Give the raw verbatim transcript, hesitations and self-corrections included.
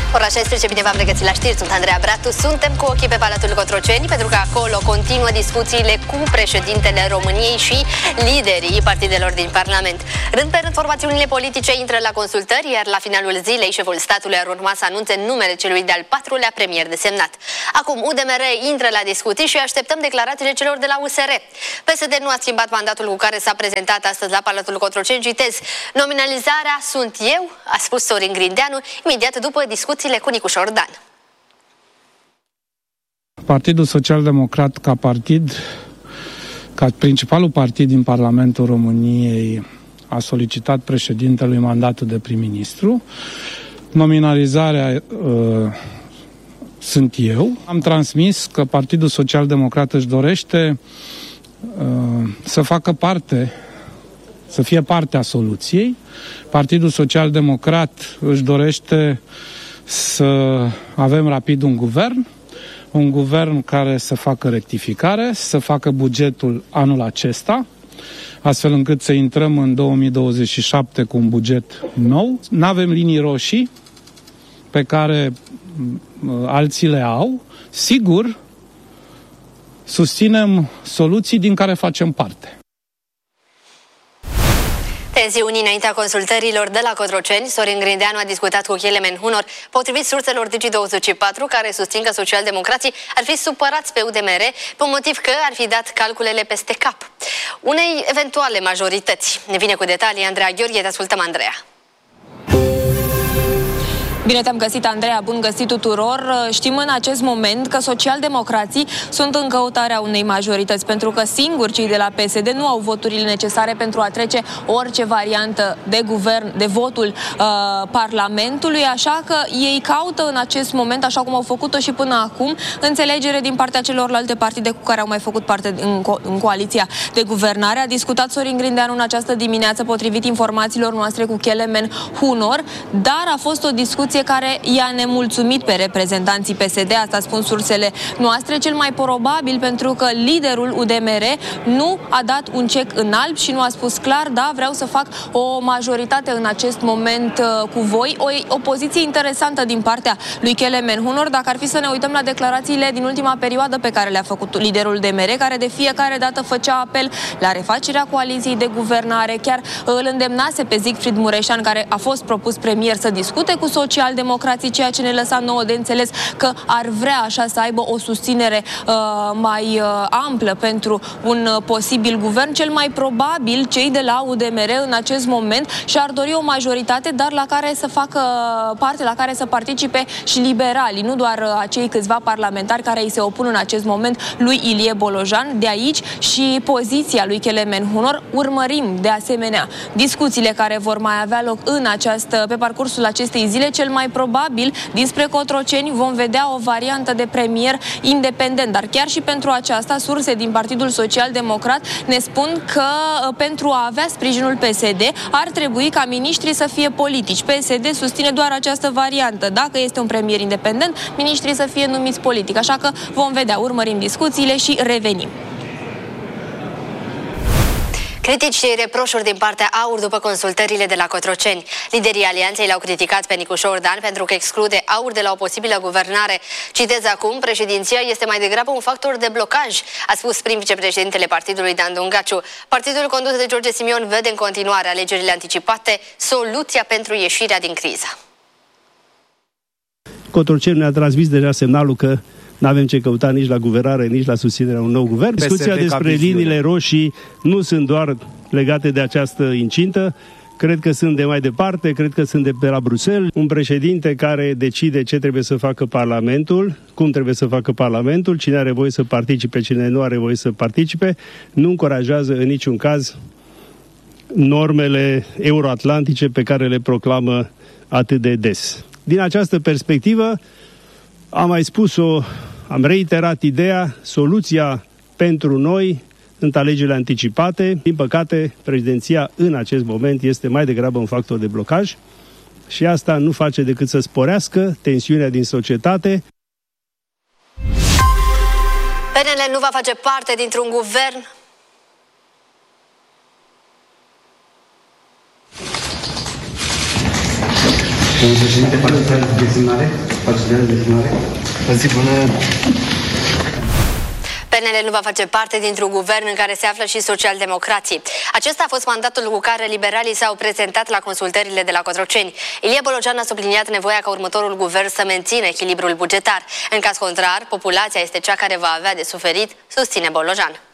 Ora șaisprezece, bine v-am regăsit la știri, sunt Andreea Bratu. Suntem cu ochii pe Palatul Cotroceni, pentru că acolo continuă discuțiile cu președintele României și liderii partidelor din Parlament. Rând pe rând, formațiunile politice intră la consultări, iar la finalul zilei, șeful statului ar urma să anunțe numele celui de-al patrulea premier desemnat. Acum, U D M R intră la discuții și așteptăm declarațiile celor de la U S R. P S D nu a schimbat mandatul cu care s-a prezentat astăzi la Palatul Cotroceni. Citez: nominalizarea sunt eu, a spus Sorin Grindeanu, imediat după discuțiile cu Nicu Șordan. Partidul Social-Democrat ca partid, ca principalul partid din Parlamentul României, a solicitat președintelui mandatul de prim-ministru. Nominalizarea uh, sunt eu. Am transmis că Partidul Social-Democrat își dorește uh, să facă parte, să fie parte a soluției. Partidul Social-Democrat își dorește să avem rapid un guvern, un guvern care să facă rectificare, să facă bugetul anul acesta, astfel încât să intrăm în două mii douăzeci și șapte cu un buget nou. N-avem linii roșii pe care alții le au. Sigur, susținem soluții din care facem parte. Tensiuni înaintea consultărilor de la Cotroceni. Sorin Grindeanu a discutat cu Kelemen Hunor, potrivit surselor Digi douăzeci și patru, care susțin că socialdemocrații ar fi supărați pe U D M R pe motiv că ar fi dat calculele peste cap unei eventuale majorități. Ne vine cu detalii Andreea Gheorghe. Te ascultăm, Andreea. Bine te-am găsit, Andreea, bun găsit tuturor. Știm în acest moment că socialdemocrații sunt în căutarea unei majorități, pentru că singuri cei de la P S D nu au voturile necesare pentru a trece orice variantă de guvern, de votul uh, Parlamentului, așa că ei caută în acest moment, așa cum au făcut-o și până acum, înțelegere din partea celorlalte partide cu care au mai făcut parte în, co în coaliția de guvernare. A discutat Sorin Grindeanu în această dimineață, potrivit informațiilor noastre, cu Kelemen Hunor, dar a fost o discuție care i-a nemulțumit pe reprezentanții P S D, asta spun sursele noastre, cel mai probabil pentru că liderul U D M R nu a dat un cec în alb și nu a spus clar: da, vreau să fac o majoritate în acest moment uh, cu voi. O, o poziție interesantă din partea lui Kelemen Hunor, dacă ar fi să ne uităm la declarațiile din ultima perioadă pe care le-a făcut liderul U D M R, care de fiecare dată făcea apel la refacerea coaliției de guvernare, chiar îl îndemnase pe Siegfried Mureșan, care a fost propus premier, să discute cu social democrații, ceea ce ne lăsa nouă de înțeles că ar vrea așa să aibă o susținere uh, mai uh, amplă pentru un uh, posibil guvern. Cel mai probabil cei de la U D M R în acest moment și-ar dori o majoritate, dar la care să facă parte, la care să participe și liberalii, nu doar uh, acei câțiva parlamentari care îi se opun în acest moment lui Ilie Bolojan. De aici și poziția lui Kelemen Hunor. Urmărim de asemenea discuțiile care vor mai avea loc în această, pe parcursul acestei zile. Cel mai probabil dinspre Cotroceni vom vedea o variantă de premier independent, dar chiar și pentru aceasta surse din Partidul Social-Democrat ne spun că pentru a avea sprijinul P S D ar trebui ca miniștrii să fie politici. P S D susține doar această variantă. Dacă este un premier independent, miniștrii să fie numiți politic. Așa că vom vedea, urmărim discuțiile și revenim. Critici și reproșuri din partea A U R după consultările de la Cotroceni. Liderii alianței l-au criticat pe Nicu Șordan pentru că exclude A U R de la o posibilă guvernare. Citez acum: președinția este mai degrabă un factor de blocaj, a spus prim vicepreședintele partidului Dan Dungaciu. Partidul condus de George Simion vede în continuare alegerile anticipate soluția pentru ieșirea din criză. Cotroceni ne-a transmis deja semnalul că n-avem ce căuta nici la guvernare, nici la susținerea unui nou guvern. Discuția despre liniile roșii nu sunt doar legate de această incintă. Cred că sunt de mai departe, cred că sunt de pe la Bruxelles. Un președinte care decide ce trebuie să facă Parlamentul, cum trebuie să facă Parlamentul, cine are voie să participe, cine nu are voie să participe, nu încurajează în niciun caz normele euroatlantice pe care le proclamă atât de des. Din această perspectivă, am mai spus-o, am reiterat ideea, soluția pentru noi sunt alegerile anticipate. Din păcate, președinția în acest moment este mai degrabă un factor de blocaj și asta nu face decât să sporească tensiunea din societate. P N L nu va face parte dintr-un guvern? Domnul președinte, faceți desemnare? Faceți desemnare? P N L nu va face parte dintr-un guvern în care se află și socialdemocrații. Acesta a fost mandatul cu care liberalii s-au prezentat la consultările de la Cotroceni. Ilie Bolojan a subliniat nevoia ca următorul guvern să mențină echilibrul bugetar. În caz contrar, populația este cea care va avea de suferit, susține Bolojan.